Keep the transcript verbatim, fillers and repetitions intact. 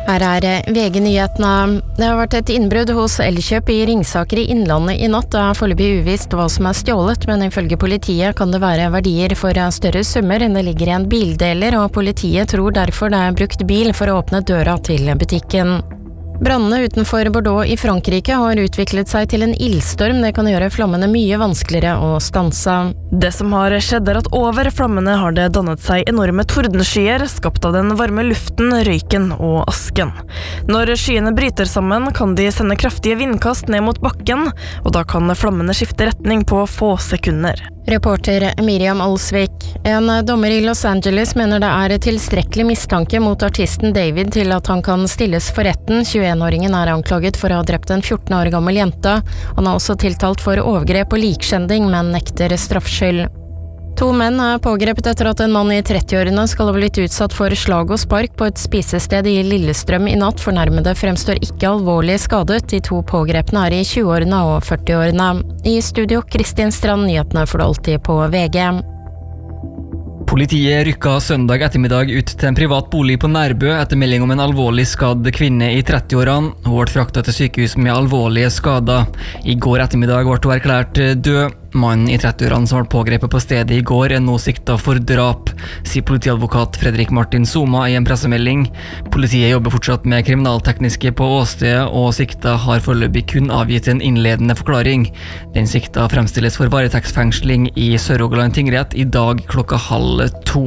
Her er V G-nyhetene. Det har vært et innbrudd hos Elkjøp i Ringsaker i Innlandet i natt. Det er foreløpig uvisst hva som er stjålet, men ifølge politiet kan det være verdier for større summer enn det ligger i en bildeler, og politiet tror derfor det er brukt bil for å åpne døra til butikken. Brannene utenfor Bordeaux i Frankrike har utviklet seg til en ildstorm. Det kan gjøre flammene mye vanskeligere å stanse. Det som har skjedd er at over flammene har det dannet seg enorme tordenskyer, skapt av den varme luften, røyken og asken. Når skyene bryter sammen, kan de sende kraftige vindkast ned mot bakken, og da kan flammene skifte retning på få sekunder. Reporter Miriam Alsvik. En dommer i Los Angeles mener det er tilstrekkelig mistanke mot artisten David til at han kan stilles for retten. tjueen-åringen er anklaget for å ha drept en fjorten år gammel jente. Han er også tiltalt for overgrep og likskjending, men nekter straffskyld. To menn er pågrepet etter at en mann i trettiårene skal ha blitt utsatt for slag og spark på et spisested i Lillestrøm i natt. Fornærmede fremstår ikke alvorlig skadet. De to pågrepne er i tjueårene og førtiårene. I studio, Kristin Strand, nyhetene får du alltid på V G. Politiet rykka søndag ettermiddag ut til en privat bolig på Nærbø etter melding om en alvorlig skadd kvinne i trettiårene. Hun ble fraktet til sykehus med alvorlige skader. I går ettermiddag ble hun erklært død. Mannen i trettiårene som ble pågrepet på stedet i går er nå siktet for drap, sier politiadvokat Fredrik Martin Soma i en pressemelding. Politiet jobber fortsatt med kriminaltekniske på åstedet, og sikta har foreløpig kun avgitt en innledende forklaring. Den sikta fremstilles for varetektsfengsling i Sør-Rogaland tingrett i dag klokka halv to.